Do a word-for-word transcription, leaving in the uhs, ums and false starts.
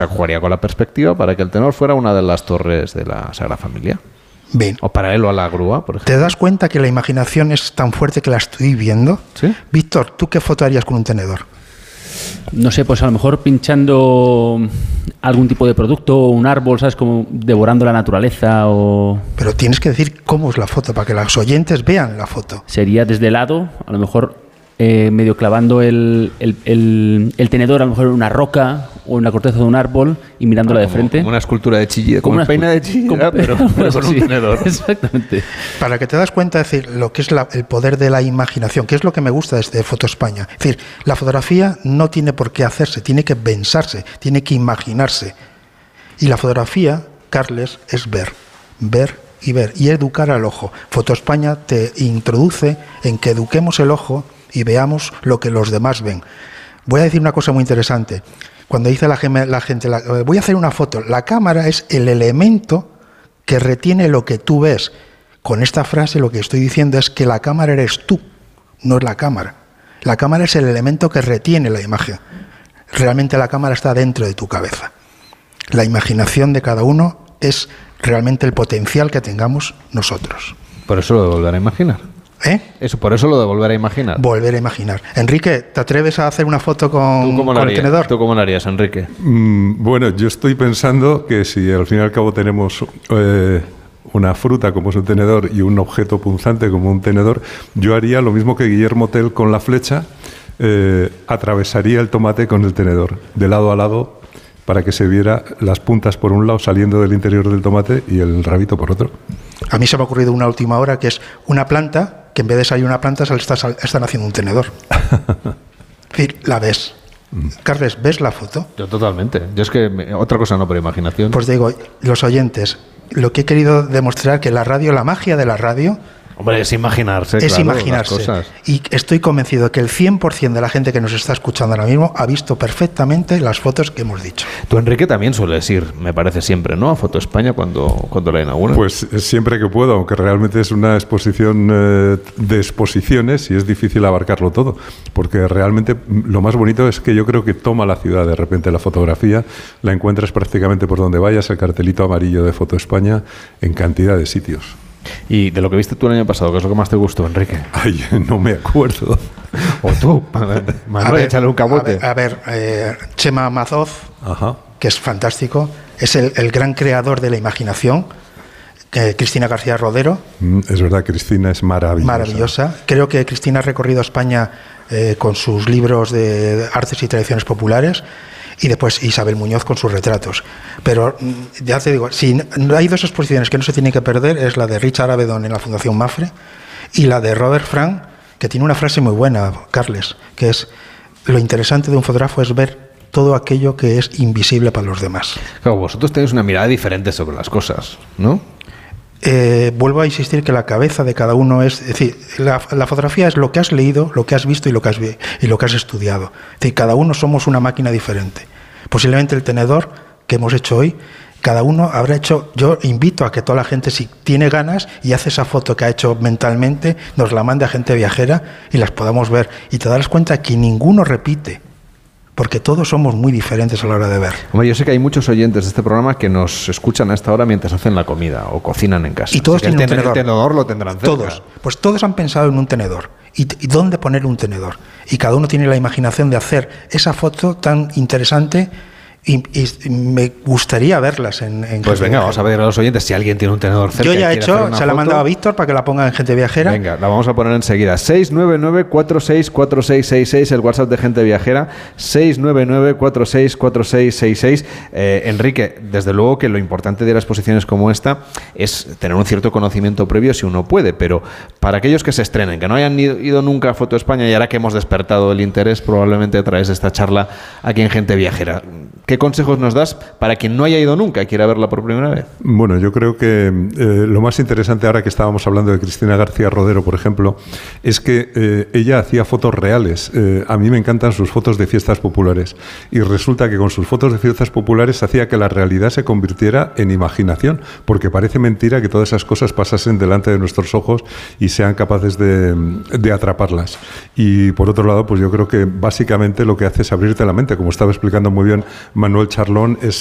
jugaría con la perspectiva para que el tenor fuera una de las torres de la Sagrada Familia. Bien. O paralelo a la grúa, por ejemplo. ¿Te das cuenta que la imaginación es tan fuerte que la estoy viendo? ¿Sí? Víctor, ¿tú qué foto harías con un tenedor? No sé, pues a lo mejor pinchando algún tipo de producto, un árbol, ¿sabes? Como devorando la naturaleza o... Pero tienes que decir cómo es la foto para que los oyentes vean la foto. Sería desde lado, a lo mejor eh, medio clavando el, el, el, el tenedor a lo mejor en una roca o en la corteza de un árbol y mirándola Ah, de como, frente. Como una escultura de chillida, como, Como una peina de chillida, pero, pero con sí, un tenedor. Exactamente. Para que te das cuenta, es decir, lo que es la, el poder de la imaginación, que es lo que me gusta desde Foto España. Es decir, la fotografía no tiene por qué hacerse, tiene que pensarse, tiene que imaginarse. Y la fotografía, Carles, es ver, ver y ver, y educar al ojo. Foto España te introduce en que eduquemos el ojo y veamos lo que los demás ven. Voy a decir una cosa muy interesante. Cuando dice la, la gente, la, voy a hacer una foto, la cámara es el elemento que retiene lo que tú ves. Con esta frase lo que estoy diciendo es que la cámara eres tú, no es la cámara. La cámara es el elemento que retiene la imagen. Realmente la cámara está dentro de tu cabeza. La imaginación de cada uno es realmente el potencial que tengamos nosotros. Por eso lo de volver a imaginar. ¿Eh? Eso, por eso lo de volver a imaginar. Volver a imaginar. Enrique, ¿te atreves a hacer una foto con, con el tenedor? ¿Tú cómo lo harías, Enrique? Mm, bueno, yo estoy pensando que si al fin y al cabo tenemos eh, una fruta como es un tenedor y un objeto punzante como un tenedor, yo haría lo mismo que Guillermo Tell con la flecha, eh, atravesaría el tomate con el tenedor, de lado a lado, para que se viera las puntas por un lado saliendo del interior del tomate y el rabito por otro. A mí se me ha ocurrido una última hora, que es una planta que en vez de salir una planta están haciendo un tenedor. Es decir, la ves. Carles, ¿ves la foto? Yo totalmente. Yo es que me, otra cosa no, pero imaginación. Pues digo, los oyentes, lo que he querido demostrar que la radio, la magia de la radio... Hombre, es imaginarse, Es claro, imaginarse. las cosas. Y estoy convencido que el cien por ciento de la gente que nos está escuchando ahora mismo ha visto perfectamente las fotos que hemos dicho. Tú, Enrique, también sueles ir, me parece siempre, ¿no? A Foto España cuando, cuando la inauguran. Pues siempre que puedo, aunque realmente es una exposición eh, de exposiciones y es difícil abarcarlo todo, porque realmente lo más bonito es que yo creo que toma la ciudad de repente la fotografía, la encuentras prácticamente por donde vayas, el cartelito amarillo de Foto España en cantidad de sitios. Y de lo que viste tú el año pasado, ¿qué es lo que más te gustó, Enrique? Ay, no me acuerdo. O tú, Manuel, échale un camote. A ver, a ver eh, Chema Mazoz, Ajá. que es fantástico, es el, el gran creador de la imaginación. Eh, Cristina García Rodero. Mm, es verdad, Cristina es maravillosa. Maravillosa. Creo que Cristina ha recorrido España eh, con sus libros de artes y tradiciones populares. Y después Isabel Muñoz con sus retratos. Pero ya te digo, si no, hay dos exposiciones que no se tienen que perder, es la de Richard Avedon en la Fundación Mafre y la de Robert Frank, que tiene una frase muy buena, Carles, que es: lo interesante de un fotógrafo es ver todo aquello que es invisible para los demás. Claro, vosotros tenéis una mirada diferente sobre las cosas, ¿no? Eh, vuelvo a insistir que la cabeza de cada uno es, es decir, la, la fotografía es lo que has leído, lo que has visto y lo que has, y lo que has estudiado. Es decir, cada uno somos una máquina diferente. Posiblemente el tenedor que hemos hecho hoy, cada uno habrá hecho. Yo invito a que toda la gente, si tiene ganas y hace esa foto que ha hecho mentalmente, nos la mande a Gente Viajera y las podamos ver. Y te darás cuenta que ninguno repite, porque todos somos muy diferentes a la hora de ver. Hombre, yo sé que hay muchos oyentes de este programa que nos escuchan a esta hora mientras hacen la comida o cocinan en casa. Y todos tienen un tenedor. El tenedor lo tendrán cerca. Todos. Pues todos han pensado en un tenedor. ¿Y, y dónde poner un tenedor? Y cada uno tiene la imaginación de hacer esa foto tan interesante. Y, y me gustaría verlas en, en Pues venga, vamos a ver a los oyentes si alguien tiene un tenedor cerca. Yo ya he hecho, se foto. la he mandado a Víctor para que la ponga en Gente Viajera. Venga, la vamos a poner enseguida. seis nueve nueve, cuatro seis cuatro seis seis seis, el WhatsApp de Gente Viajera. seis nueve nueve, cuatro seis cuatro seis seis seis. Eh, Enrique, desde luego que lo importante de las exposiciones como esta es tener un cierto conocimiento previo si uno puede, pero para aquellos que se estrenen, que no hayan ido, ido nunca a Foto España y ahora que hemos despertado el interés probablemente a través de esta charla aquí en Gente Viajera, ¿qué consejos nos das para quien no haya ido nunca y quiera verla por primera vez? Bueno, yo creo que eh, lo más interesante ahora que estábamos hablando de Cristina García Rodero, por ejemplo, es que eh, ella hacía fotos reales. Eh, a mí me encantan sus fotos de fiestas populares y resulta que con sus fotos de fiestas populares hacía que la realidad se convirtiera en imaginación, porque parece mentira que todas esas cosas pasasen delante de nuestros ojos y sean capaces de, de atraparlas. Y por otro lado, pues yo creo que básicamente lo que hace es abrirte la mente, como estaba explicando muy bien Manuel Charlón es